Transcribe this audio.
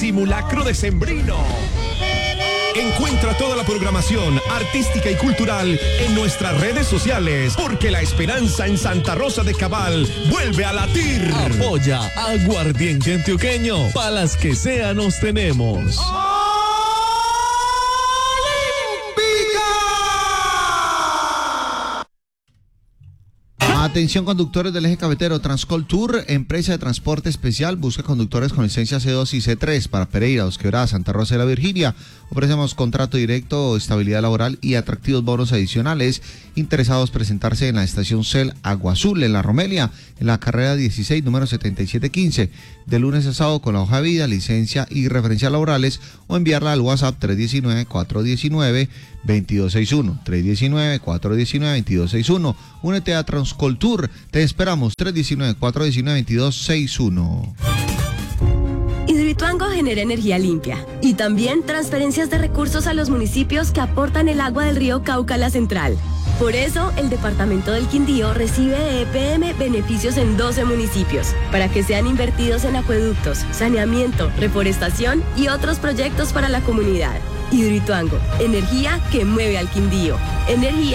simulacro decembrino. Encuentra toda la programación artística y cultural en nuestras redes sociales, porque la esperanza en Santa Rosa de Cabal vuelve a latir. Apoya Aguardiente Antioqueño, para las que sea nos tenemos. Atención conductores del eje cafetero, Transcol Tour, empresa de transporte especial, busca conductores con licencia C2 y C3 para Pereira, Dos Quebradas, Santa Rosa de la Virginia. Ofrecemos contrato directo, estabilidad laboral y atractivos bonos adicionales. Interesados presentarse en la estación CEL Agua Azul, en La Romelia, en la carrera 16, número 7715, de lunes a sábado con la hoja de vida, licencia y referencias laborales, o enviarla al WhatsApp 319-419-2261, 319-419-2261. Únete a Transcol Tour, te esperamos, 319-419-2261. Hidroituango genera energía limpia y también transferencias de recursos a los municipios que aportan el agua del río Cauca a la central. Por eso, el departamento del Quindío recibe de EPM beneficios en 12 municipios para que sean invertidos en acueductos, saneamiento, reforestación y otros proyectos para la comunidad. Hidroituango, energía que mueve al Quindío. Energía